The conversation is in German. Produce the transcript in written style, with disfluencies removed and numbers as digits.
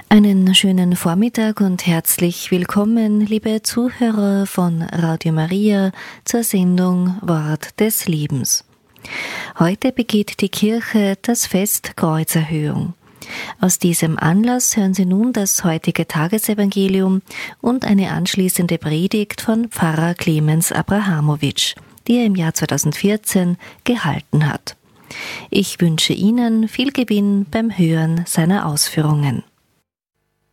Einen schönen Vormittag und herzlich willkommen, liebe Zuhörer von Radio Maria, zur Sendung Wort des Lebens. Heute begeht die Kirche das Fest Kreuzerhöhung. Aus diesem Anlass hören Sie nun das heutige Tagesevangelium und eine anschließende Predigt von Pfarrer Clemens Abrahamowitsch, die er im Jahr 2014 gehalten hat. Ich wünsche Ihnen viel Gewinn beim Hören seiner Ausführungen.